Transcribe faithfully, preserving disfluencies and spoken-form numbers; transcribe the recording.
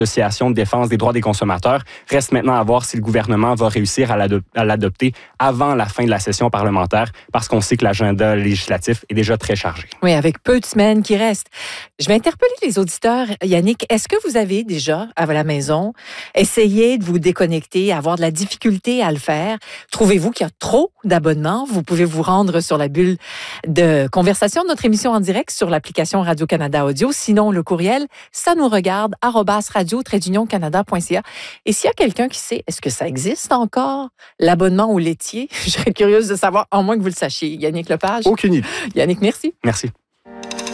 Association de défense des droits des consommateurs. Reste maintenant à voir si le gouvernement va réussir à l'adopter avant la fin de la session parlementaire, parce qu'on sait que l'agenda législatif est déjà très chargé. Oui, avec peu de semaines qui restent. Je vais interpeller les auditeurs. Yannick, est-ce que vous avez déjà, à la maison, essayé de vous déconnecter, avoir de la difficulté à le faire? Trouvez-vous qu'il y a trop d'abonnements? Vous pouvez vous rendre sur la bulle de conversation de notre émission en direct sur l'application Radio-Canada Audio. Sinon, le courriel, ça nous regarde, arobase radio trait d'union canada point c a. Et s'il y a quelqu'un qui sait, est-ce que ça existe encore, l'abonnement au laitier? Je serais curieuse de savoir, en moins que vous le sachiez. Yannick Lepage. Aucune idée. Yannick, merci. Merci.